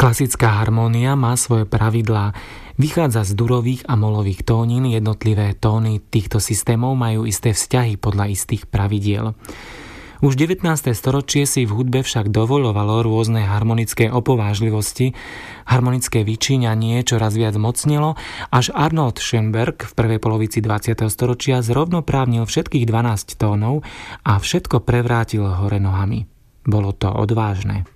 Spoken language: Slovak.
Klasická harmónia má svoje pravidlá. Vychádza z durových a molových tónin, jednotlivé tóny týchto systémov majú isté vzťahy podľa istých pravidiel. Už 19. storočie si v hudbe však dovoľovalo rôzne harmonické opovážlivosti, harmonické vyčíňanie čoraz viac mocnilo, až Arnold Schoenberg v prvej polovici 20. storočia zrovnoprávnil všetkých 12 tónov a všetko prevrátil hore nohami. Bolo to odvážne.